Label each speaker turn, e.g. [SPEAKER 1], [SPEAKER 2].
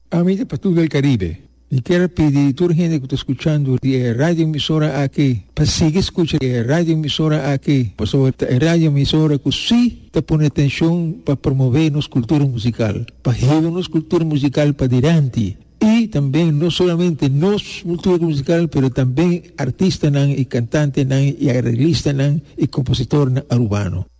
[SPEAKER 1] Amiga para todo el Caribe. Y quiero pedir a toda la gente que está escuchando de radio emisora aquí, para seguir escuchando radio emisora aquí, por sobre radio emisora que sí te pone atención para promover nuestra cultura musical, para llevar nuestra cultura musical para adelante. Y también no solamente nuestra cultura musical, pero también artistas y cantantes y arreglistas y compositores urbanos.